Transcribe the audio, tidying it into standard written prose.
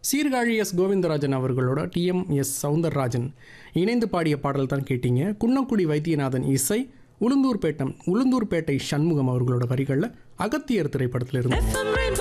Sirkazhi S Govindarajan அவர்களோட TMS Soundararajan இணைந்து பாடிய பாடல் தான் கேட்டீங்க. குன்னக்குடி வைத்தியநாதன் இசை, உளுந்தூர்பேட்டை சண்முகம் அவர்களோட வரிகளில் அகத்தியர் திரைப்படத்தில் இருந்து